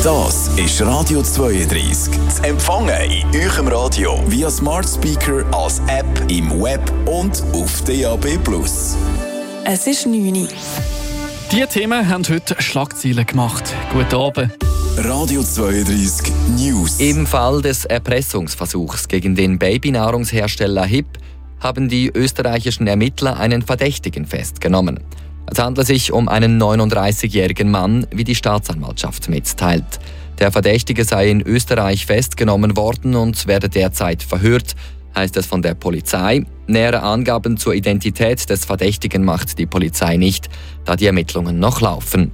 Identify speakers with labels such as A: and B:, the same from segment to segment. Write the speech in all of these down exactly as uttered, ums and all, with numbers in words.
A: Das ist Radio zweiunddreißig. Zu empfangen in eurem Radio via Smart Speaker, als App, im Web und auf D A B plus.
B: Es ist neun Uhr.
C: Diese Themen haben heute Schlagzeilen gemacht. Guten Abend.
A: Radio zweiunddreißig News.
D: Im Fall des Erpressungsversuchs gegen den Babynahrungshersteller H I P haben die österreichischen Ermittler einen Verdächtigen festgenommen. Es handelt sich um einen neununddreißigjährigen Mann, wie die Staatsanwaltschaft mitteilt. Der Verdächtige sei in Österreich festgenommen worden und werde derzeit verhört, heißt es von der Polizei. Nähere Angaben zur Identität des Verdächtigen macht die Polizei nicht, da die Ermittlungen noch laufen.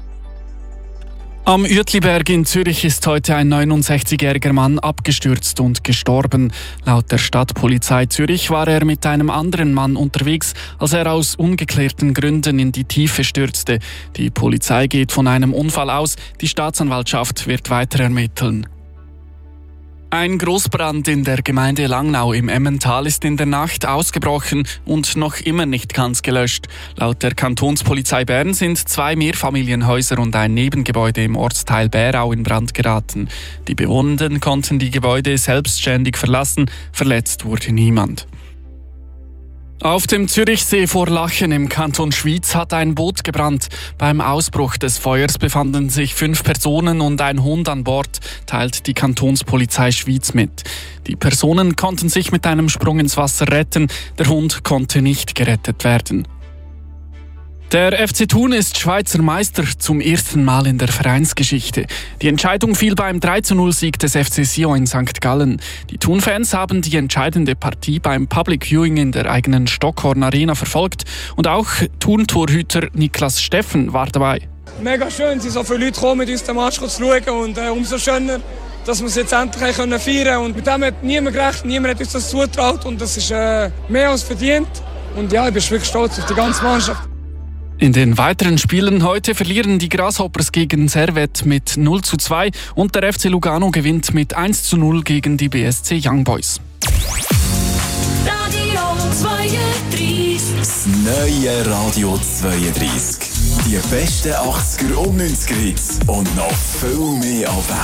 C: Am Uetliberg in Zürich ist heute ein neunundsechzigjähriger Mann abgestürzt und gestorben. Laut der Stadtpolizei Zürich war er mit einem anderen Mann unterwegs, als er aus ungeklärten Gründen in die Tiefe stürzte. Die Polizei geht von einem Unfall aus, die Staatsanwaltschaft wird weiter ermitteln. Ein Großbrand in der Gemeinde Langnau im Emmental ist in der Nacht ausgebrochen und noch immer nicht ganz gelöscht. Laut der Kantonspolizei Bern sind zwei Mehrfamilienhäuser und ein Nebengebäude im Ortsteil Bärau in Brand geraten. Die Bewohnenden konnten die Gebäude selbstständig verlassen, verletzt wurde niemand. Auf dem Zürichsee vor Lachen im Kanton Schwyz hat ein Boot gebrannt. Beim Ausbruch des Feuers befanden sich fünf Personen und ein Hund an Bord, teilt die Kantonspolizei Schwyz mit. Die Personen konnten sich mit einem Sprung ins Wasser retten, der Hund konnte nicht gerettet werden. Der F C Thun ist Schweizer Meister zum ersten Mal in der Vereinsgeschichte. Die Entscheidung fiel beim drei zu null Sieg des F C Sion in Sankt Gallen. Die Thun-Fans haben die entscheidende Partie beim Public Viewing in der eigenen Stockhorn Arena verfolgt und auch Thun-Torhüter Niklas Steffen war dabei.
E: Mega schön, sind so viele Leute gekommen, mit uns den Match zu schauen und äh, umso schöner, dass wir es jetzt endlich feiern können. Und mit dem hat niemand gerechnet, niemand hat uns das zugetraut und das ist äh, mehr als verdient. Und ja, ich bin wirklich stolz auf die ganze Mannschaft.
C: In den weiteren Spielen heute verlieren die Grasshoppers gegen Servette mit null zu zwei und der F C Lugano gewinnt mit eins zu null gegen die B S C Young Boys.
B: Radio zweiunddreißig.
A: Das neue Radio zweiunddreißig. Die besten achtziger und neunziger Hits und noch viel mehr Abwechslung.